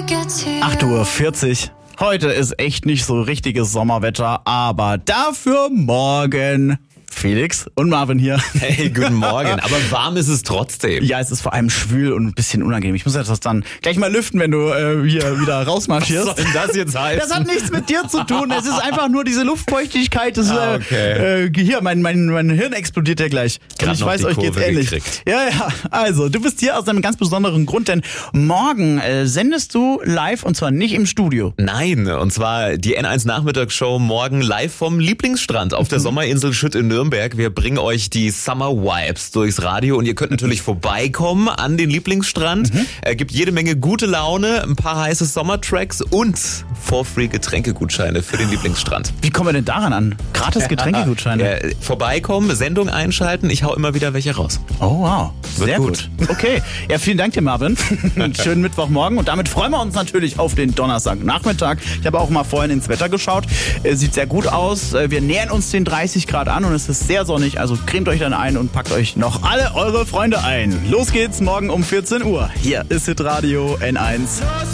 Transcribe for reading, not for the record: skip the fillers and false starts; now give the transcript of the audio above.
8:40 Uhr. Heute ist echt nicht so richtiges Sommerwetter, aber dafür morgen Felix und Marvin hier. Hey, guten Morgen. Aber warm ist es trotzdem. Ja, es ist vor allem schwül und ein bisschen unangenehm. Ich muss das dann gleich mal lüften, wenn du hier wieder rausmarschierst. Was soll denn das jetzt heißen? Das hat nichts mit dir zu tun. Es ist einfach nur diese Luftfeuchtigkeit. Das, okay. Hier, mein Hirn explodiert ja gleich. Und ich weiß, euch geht's ähnlich. Ja. Also, du bist hier aus einem ganz besonderen Grund, denn morgen sendest du live und zwar nicht im Studio. Nein, und zwar die N1 Nachmittagsshow morgen live vom Lieblingsstrand auf der Sommerinsel Schütt in Nürnberg. Wir bringen euch die Summer Vibes durchs Radio und ihr könnt natürlich vorbeikommen an den Lieblingsstrand. Gibt jede Menge gute Laune, ein paar heiße Sommertracks und for-free Getränkegutscheine für den Lieblingsstrand. Wie kommen wir denn daran an? Gratis Getränkegutscheine? Vorbeikommen, Sendung einschalten, ich hau immer wieder welche raus. Oh wow, Wird sehr gut. Okay, ja, vielen Dank dir, Marvin. Schönen Mittwochmorgen und damit freuen wir uns natürlich auf den Donnerstagnachmittag. Ich habe auch mal vorhin ins Wetter geschaut. Sieht sehr gut aus. Wir nähern uns den 30 Grad an und es ist sehr sonnig, also cremt euch dann ein und packt euch noch alle eure Freunde ein. Los geht's morgen um 14 Uhr. Hier ist Hitradio N1.